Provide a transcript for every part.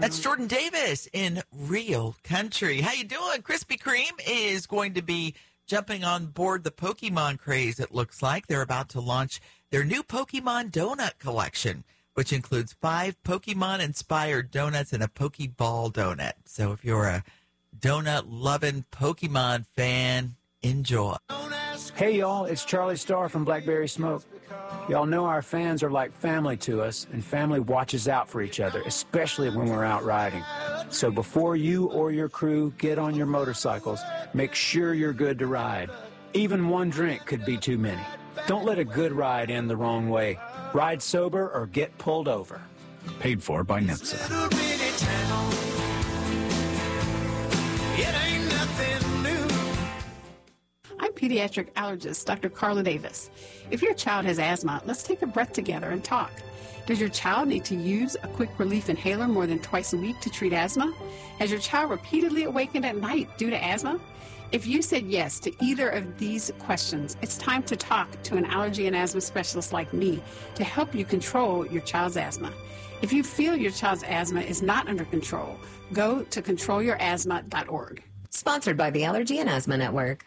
That's Jordan Davis in Real Country. How you doing? Krispy Kreme is going to be jumping on board the Pokemon craze, it looks like. They're about to launch their new Pokemon donut collection, which includes 5 Pokemon-inspired donuts and a Pokeball donut. So if you're a donut-loving Pokemon fan, enjoy. Hey, y'all, it's Charlie Starr from Blackberry Smoke. Y'all know our fans are like family to us, and family watches out for each other, especially when we're out riding. So before you or your crew get on your motorcycles, make sure you're good to ride. Even one drink could be too many. Don't let a good ride end the wrong way. Ride sober or get pulled over. Paid for by NHTSA. I'm pediatric allergist Dr. Carla Davis. If your child has asthma, let's take a breath together and talk. Does your child need to use a quick relief inhaler more than twice a week to treat asthma? Has your child repeatedly awakened at night due to asthma? If you said yes to either of these questions, it's time to talk to an allergy and asthma specialist like me to help you control your child's asthma. If you feel your child's asthma is not under control, go to controlyourasthma.org. Sponsored by the Allergy and Asthma Network.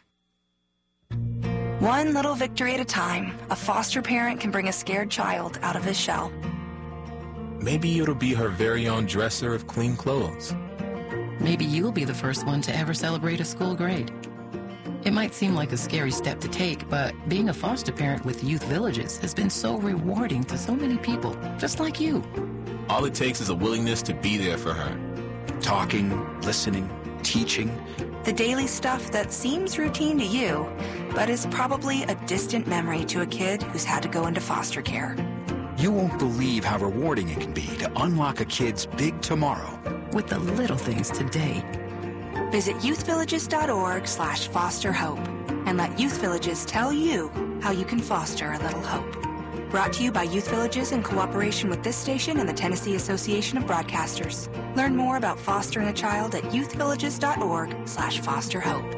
One little victory at a time, a foster parent can bring a scared child out of his shell. Maybe it'll be her very own dresser of clean clothes. Maybe you'll be the first one to ever celebrate a school grade. It might seem like a scary step to take, but being a foster parent with Youth Villages has been so rewarding to so many people, just like you. All it takes is a willingness to be there for her. Talking, listening, teaching. The daily stuff that seems routine to you, but is probably a distant memory to a kid who's had to go into foster care. You won't believe how rewarding it can be to unlock a kid's big tomorrow. With the little things today. Visit youthvillages.org/fosterhope and let Youth Villages tell you how you can foster a little hope. Brought to you by Youth Villages in cooperation with this station and the Tennessee Association of Broadcasters. Learn more about fostering a child at youthvillages.org/fosterhope.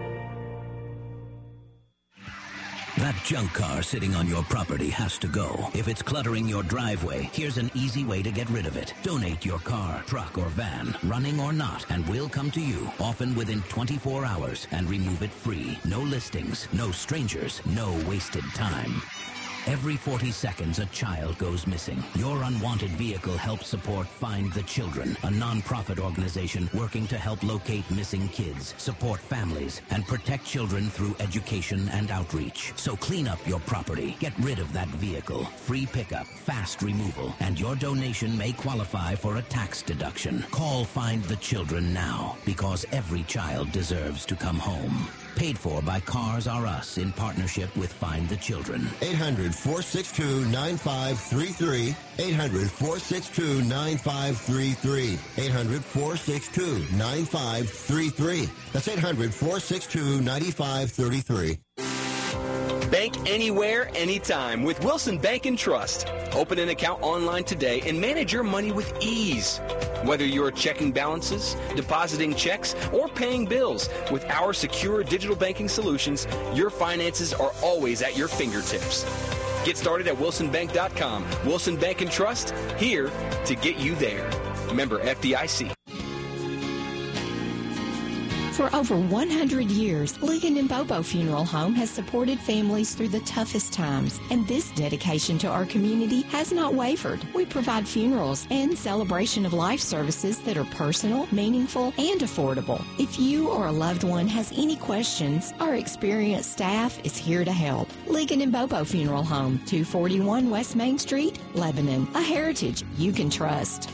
That junk car sitting on your property has to go. If it's cluttering your driveway, here's an easy way to get rid of it. Donate your car, truck, or van, running or not, and we'll come to you, often within 24 hours, and remove it free. No listings, no strangers, no wasted time. Every 40 seconds, a child goes missing. Your unwanted vehicle helps support Find the Children, a non-profit organization working to help locate missing kids, support families, and protect children through education and outreach. So clean up your property, get rid of that vehicle, free pickup, fast removal, and your donation may qualify for a tax deduction. Call Find the Children now, because every child deserves to come home. Paid for by Cars R Us in partnership with Find the Children. 800-462-9533. 800-462-9533. 800-462-9533. That's 800-462-9533. Bank anywhere, anytime with Wilson Bank and Trust. Open an account online today and manage your money with ease. Whether you're checking balances, depositing checks, or paying bills, with our secure digital banking solutions, your finances are always at your fingertips. Get started at wilsonbank.com. Wilson Bank and Trust, here to get you there. Member FDIC. For over 100 years, Ligon and Bobo Funeral Home has supported families through the toughest times, and this dedication to our community has not wavered. We provide funerals and celebration of life services that are personal, meaningful, and affordable. If you or a loved one has any questions, our experienced staff is here to help. Ligon and Bobo Funeral Home, 241 West Main Street, Lebanon, a heritage you can trust.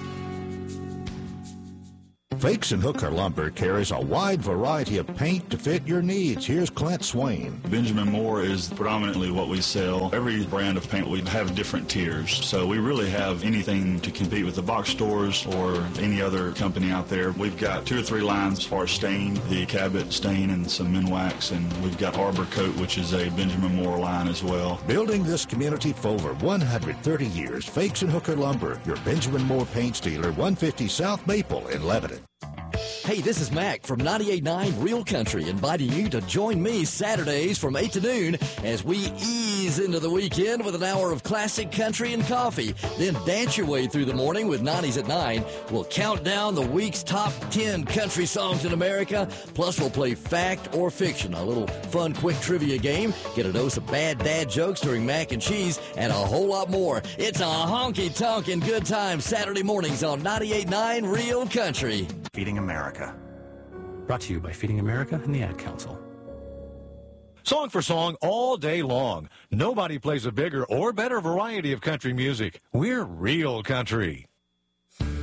Fakes and Hooker Lumber carries a wide variety of paint to fit your needs. Here's Clint Swain. Benjamin Moore is predominantly what we sell. Every brand of paint, we have different tiers. So we really have anything to compete with the box stores or any other company out there. We've got 2 or 3 lines as far as stain, the Cabot stain and some Minwax, and we've got Arbor Coat, which is a Benjamin Moore line as well. Building this community for over 130 years, Fakes and Hooker Lumber, your Benjamin Moore paint dealer, 150 South Maple in Lebanon. Hey, this is Mac from 98.9 Real Country, inviting you to join me Saturdays from 8 to noon as we ease into the weekend with an hour of classic country and coffee. Then dance your way through the morning with 90s at 9. We'll count down the week's top 10 country songs in America. Plus, we'll play Fact or Fiction, a little fun, quick trivia game. Get a dose of bad dad jokes during Mac and Cheese, and a whole lot more. It's a honky-tonkin' good time Saturday mornings on 98.9 Real Country. Feeding America. Brought to you by Feeding America and the Ad Council. Song for song all day long. Nobody plays a bigger or better variety of country music. We're real country.